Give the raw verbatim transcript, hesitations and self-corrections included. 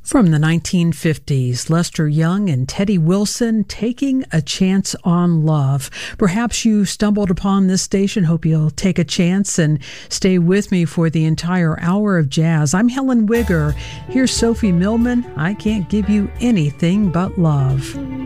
From the nineteen fifties, Lester Young and Teddy Wilson, Taking a Chance on Love. Perhaps you stumbled upon this station. Hope you'll take a chance and stay with me for the entire hour of jazz. I'm Helen Wigger. Here's Sophie Millman. I Can't Give You Anything But Love.